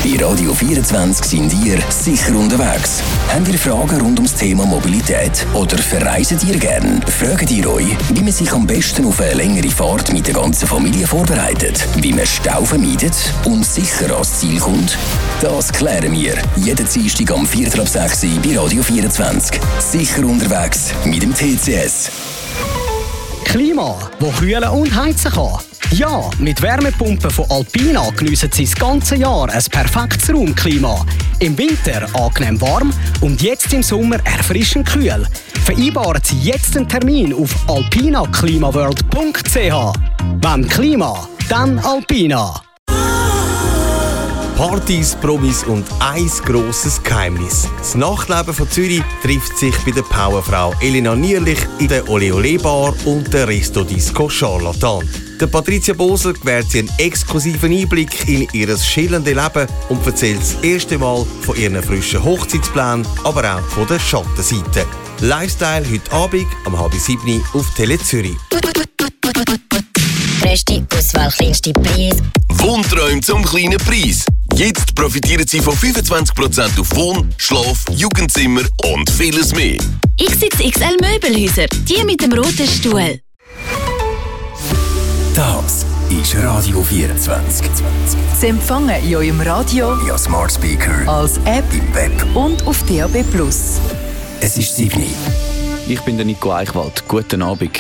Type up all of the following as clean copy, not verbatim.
Bei Radio 24 sind ihr sicher unterwegs. Habt ihr Fragen rund ums Thema Mobilität? Oder verreisen ihr gern? Fragt ihr euch, wie man sich am besten auf eine längere Fahrt mit der ganzen Familie vorbereitet? Wie man Stau vermeidet und sicher ans Ziel kommt? Das klären wir jeden Dienstag am 4:06 Uhr bei Radio 24. Sicher unterwegs mit dem TCS. Klima, das kühlen und heizen kann. Ja, mit Wärmepumpen von Alpina geniessen Sie das ganze Jahr ein perfektes Raumklima. Im Winter angenehm warm und jetzt im Sommer erfrischend kühl. Vereinbaren Sie jetzt einen Termin auf alpinaklimaworld.ch. Wenn Klima, dann Alpina. Partys, Promis und ein grosses Geheimnis. Das Nachtleben von Zürich trifft sich bei der Powerfrau Elena Nierlich in der Ole Ole Bar und der Resto Disco Charlatan. Der Patricia Bosel gewährt sie einen exklusiven Einblick in ihr schillerndes Leben und erzählt das erste Mal von ihren frischen Hochzeitsplänen, aber auch von der Schattenseite. Lifestyle heute Abend am 6:30 auf Tele Zürich. Beste Auswahl, kleinste Preis. Wohnträume zum kleinen Preis. Jetzt profitieren Sie von 25% auf Wohn-, Schlaf-, Jugendzimmer und vieles mehr. XXXL Möbelhäuser, die mit dem roten Stuhl. Das ist Radio 24. Sie empfangen in eurem Radio, Ja, Smart Speaker, als App im Web. und auf DAB+. Es ist 7 Uhr. Ich bin der Nico Eichwald. Guten Abend.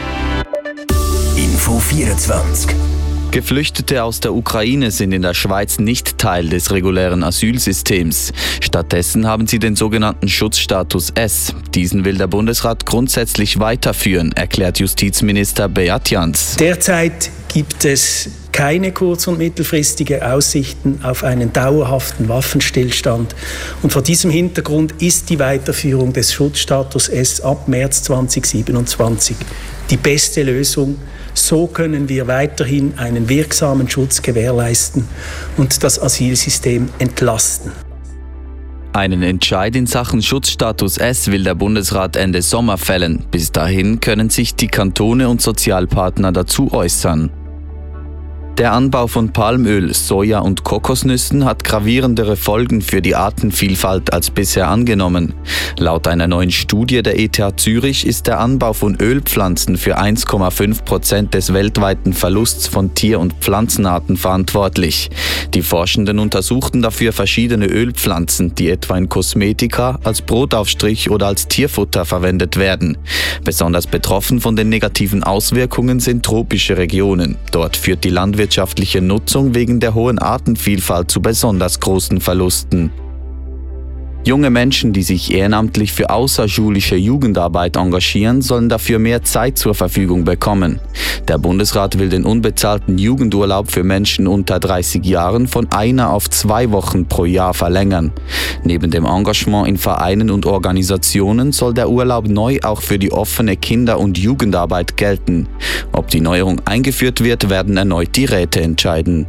Info 24. Geflüchtete aus der Ukraine sind in der Schweiz nicht Teil des regulären Asylsystems. Stattdessen haben sie den sogenannten Schutzstatus S. Diesen will der Bundesrat grundsätzlich weiterführen, erklärt Justizminister Beat Jans. Derzeit gibt es keine kurz- und mittelfristigen Aussichten auf einen dauerhaften Waffenstillstand. Und vor diesem Hintergrund ist die Weiterführung des Schutzstatus S ab März 2027 die beste Lösung. So können wir weiterhin einen wirksamen Schutz gewährleisten und das Asylsystem entlasten. Einen Entscheid in Sachen Schutzstatus S will der Bundesrat Ende Sommer fällen. Bis dahin können sich die Kantone und Sozialpartner dazu äußern. Der Anbau von Palmöl, Soja und Kokosnüssen hat gravierendere Folgen für die Artenvielfalt als bisher angenommen. Laut einer neuen Studie der ETH Zürich ist der Anbau von Ölpflanzen für 1,5% des weltweiten Verlusts von Tier- und Pflanzenarten verantwortlich. Die Forschenden untersuchten dafür verschiedene Ölpflanzen, die etwa in Kosmetika, als Brotaufstrich oder als Tierfutter verwendet werden. Besonders betroffen von den negativen Auswirkungen sind tropische Regionen. Dort führt die landwirtschaftliche Nutzung wegen der hohen Artenvielfalt zu besonders großen Verlusten. Junge Menschen, die sich ehrenamtlich für außerschulische Jugendarbeit engagieren, sollen dafür mehr Zeit zur Verfügung bekommen. Der Bundesrat will den unbezahlten Jugendurlaub für Menschen unter 30 Jahren von 1 auf 2 Wochen pro Jahr verlängern. Neben dem Engagement in Vereinen und Organisationen soll der Urlaub neu auch für die offene Kinder- und Jugendarbeit gelten. Ob die Neuerung eingeführt wird, werden erneut die Räte entscheiden.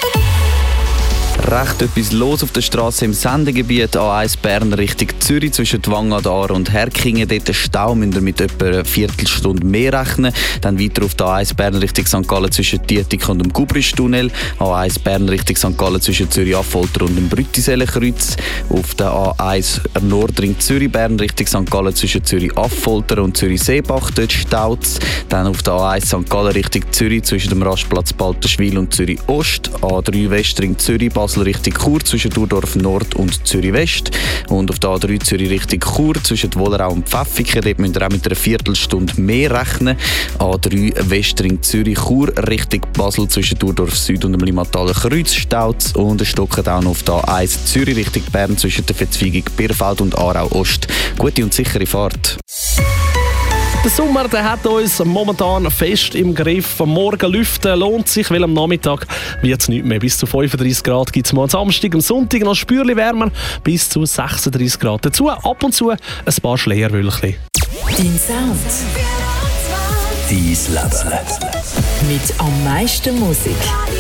Recht etwas los auf der Straße im Sendegebiet A1 Bern Richtung Zürich zwischen Wangadar und Herkingen. Dort der Stau müsst ihr mit etwa einer Viertelstunde mehr rechnen. Dann weiter auf der A1 Bern Richtung St. Gallen zwischen Dietik und dem Gubristunnel. A1 Bern Richtung St. Gallen zwischen Zürich-Affolter und dem Brütisellenkreuz. Auf der A1 Nordring Zürich-Bern Richtung St. Gallen zwischen Zürich-Affolter und Zürich-Seebach. Dort staut es. Dann auf der A1 St. Gallen Richtung Zürich zwischen dem Rastplatz Balterschwil und Zürich-Ost. A3 Westring Zürich Basel Richtung Chur zwischen Thurdorf Nord und Zürich West. Und auf der A3 Zürich Richtung Chur zwischen Wollerau und Pfäffiken. Dort müsst ihr auch mit einer Viertelstunde mehr rechnen. A3 Westring Zürich Chur Richtung Basel zwischen Thurdorf Süd und dem Limmataler Kreuz staut. Und es stockt auch noch auf der A1 Zürich Richtung Bern zwischen der Verzweigung Birfeld und Aarau Ost. Gute und sichere Fahrt. Der Sommer der hat uns momentan fest im Griff. Am Morgen lüften lohnt sich, weil am Nachmittag wird es nicht mehr. Bis zu 35 Grad gibt es mal am Samstag, am Sonntag noch spürlich wärmer, bis zu 36 Grad. Dazu ab und zu ein paar Schleierwölkchen. Dein Sound. Dein Leben. Mit am meisten Musik.